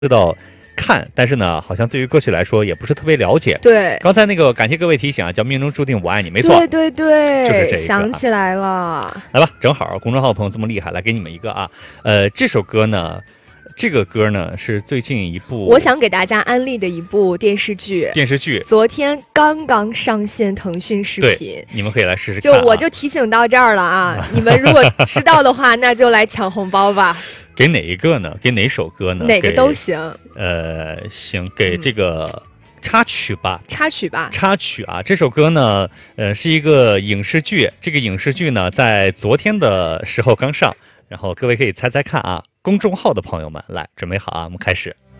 知道看，但是呢，好像对于歌曲来说也不是特别了解。 对， 刚才那个感谢各位提醒啊，叫命中注定我爱你，没错， 对对对， 就是这个想起来了。 来吧，正好公众号朋友这么厉害，来给你们一个啊，这首歌呢。这个歌呢是最近一部我想给大家安利的一部电视剧，昨天刚刚上线腾讯视频， 你们可以来试试看、 就我就提醒到这儿了啊，你们如果知道的话，那就来抢红包吧。 给哪一个呢？给哪首歌呢？ 哪个都行。 行，给这个插曲吧。插曲啊，这首歌呢，是一个影视剧。这个影视剧呢，在昨天的时候刚上，然后各位可以猜猜看啊。公众号的朋友们，来准备好啊，我们开始。